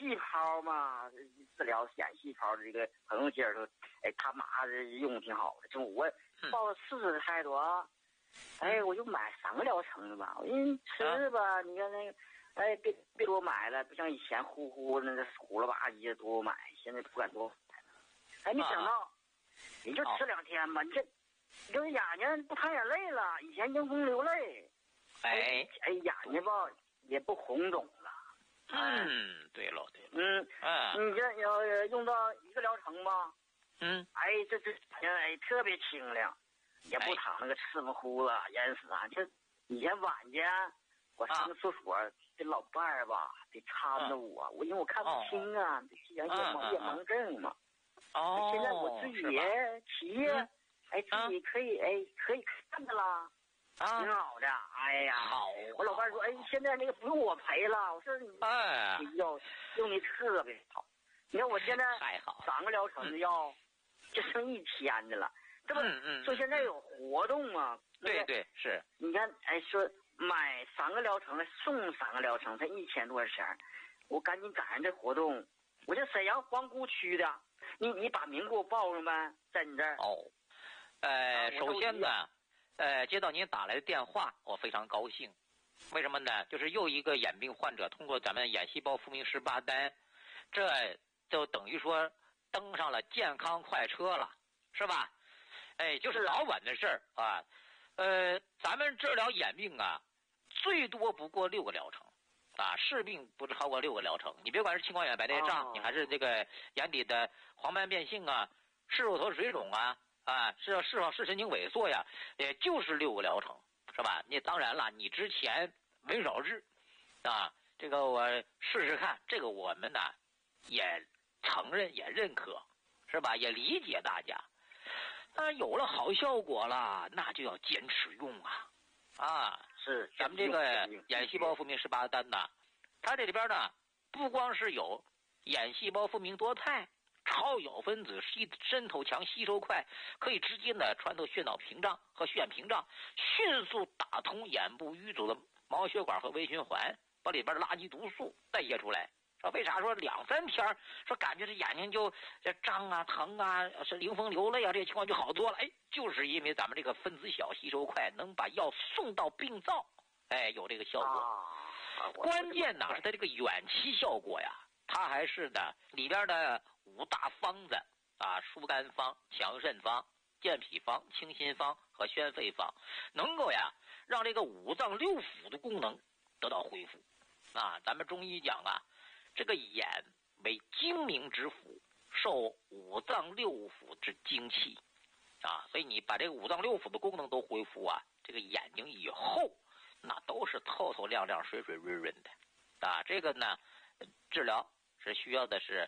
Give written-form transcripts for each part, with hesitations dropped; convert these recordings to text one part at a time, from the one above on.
细胞嘛，治疗眼细胞的这个朋友介绍说，他妈用挺好的，就我报了40太多，我就买3个疗程的吧，我因为吃吧，你看那个，别给我买了，不像以前呼那个虎了吧唧的多买，现在不敢多买了，没想到，你就吃2天吧，你这眼睛不淌眼泪了，以前迎风流泪，眼睛吧也不红肿了。 对了， 你这要用到1个疗程吧，这特别清亮，也不淌那个赤乎乎了，淹死啊！这以前晚间我上个厕所，这老伴儿吧得搀着我，因为我看不清啊，这夜盲症嘛。现在我自己骑，自己可以看着了。挺好的， 好。 我老伴说，现在那个不用我赔了。我说你，药用的特别好。你看我现在3个疗程的药，就剩1天的了。这不，说现在有活动嘛？ 对，是。 你看，说买3个疗程的送3个疗程，才1000多钱。我赶紧赶上这活动。我这沈阳皇姑区的，你把名给我报上呗，在你这儿。 首先呢。接到您打来的电话，我非常高兴。为什么呢？就是又一个眼病患者通过咱们眼细胞复明18单，这就等于说登上了健康快车了，是吧？就是早晚的事儿啊。咱们治疗眼病啊，最多不过6个疗程啊，视病不超过6个疗程。你别管是青光眼白内障，你还是这个眼底的黄斑变性啊，视乳头水肿啊。视神经萎缩呀，也就是6个疗程，是吧？你当然了，你之前没少治，这个我试试看，这个我们呢也承认也认可，是吧？也理解大家。有了好效果了，那就要坚持用啊！ 是， 咱们这个眼细胞复明18单呢，它这里边呢不光是有眼细胞复明多肽。超咬分子渗透强、吸收快，可以直接呢穿透血脑屏障和血眼屏障，迅速打通眼部淤阻的毛血管和微循环，把里边的垃圾毒素代谢出来。说为啥说2-3天说感觉这眼睛就胀啊、疼啊、是迎风流泪啊，这些情况就好多了。就是因为咱们这个分子小、吸收快，能把药送到病灶，有这个效果。关键呢是它这个远期效果呀。它还是的里边的5大方子疏肝方、强肾方、健脾方、清心方和宣肺方，能够让这个5脏6腑的功能得到恢复。咱们中医讲这个眼为精明之府，受5脏6腑之精气所以你把这个5脏6腑的功能都恢复这个眼睛以后那都是透透亮亮、水水润润的这个呢治疗是需要的是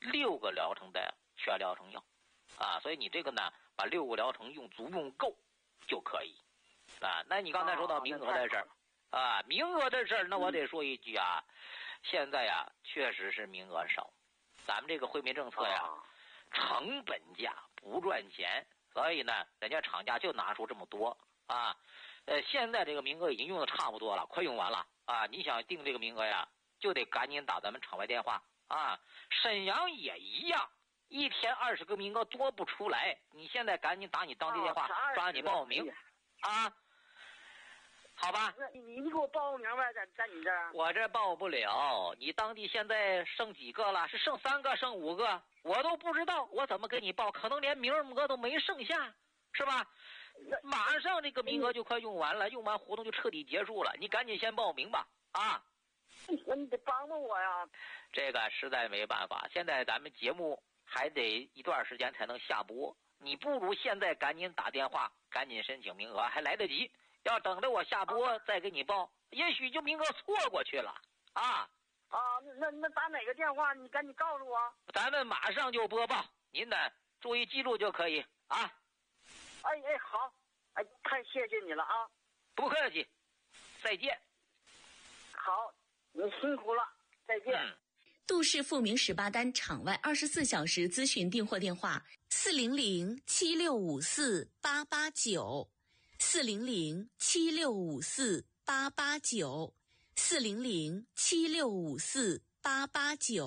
6个疗程的全疗程药所以你这个呢把6个疗程用足用够就可以那你刚才说到名额的事儿名额的事儿，那我得说一句现在确实是名额少，咱们这个惠民政策成本价不赚钱，所以呢人家厂家就拿出这么多现在这个名额已经用的差不多了，快用完了你想订这个名额就得赶紧打咱们场外电话沈阳也一样，1天20个名额多不出来，你现在赶紧打你当地电话，抓紧报名好吧？ 那你给我报个名呗，在你这儿。 我这报不了，你当地现在剩几个了？是剩3个，剩5个？我都不知道，我怎么给你报？可能连名额都没剩下，是吧？马上这个名额就快用完了，用完活动就彻底结束了，你赶紧先报名吧你得帮帮我呀！ 这个实在没办法，现在咱们节目还得一段时间才能下播，你不如现在赶紧打电话，赶紧申请名额，还来得及。要等着我下播再给你报，也许就名额错过去了那打哪个电话？你赶紧告诉我。 咱们马上就播报，您呢注意记录就可以好， 太谢谢你了不客气，再见。 好，你辛苦了，再见。 杜氏复明18单场外24小时咨询订货电话400-7654-889 400-7654-889 400-7654-889